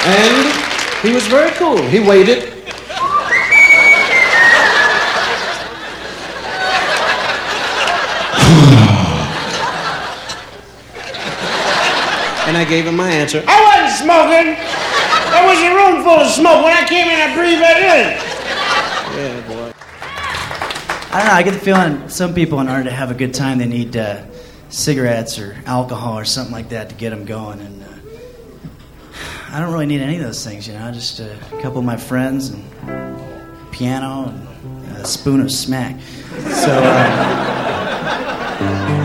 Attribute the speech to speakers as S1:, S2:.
S1: And he was very cool. He waited. And I gave him my answer.
S2: I wasn't smoking. There was a room full of smoke. When I came in, I breathed that in.
S1: Yeah, boy.
S3: I don't know, I get the feeling some people, in order to have a good time, they need cigarettes or alcohol or something like that to get them going. And I don't really need any of those things, you know. Just a couple of my friends and piano and a spoon of smack. So...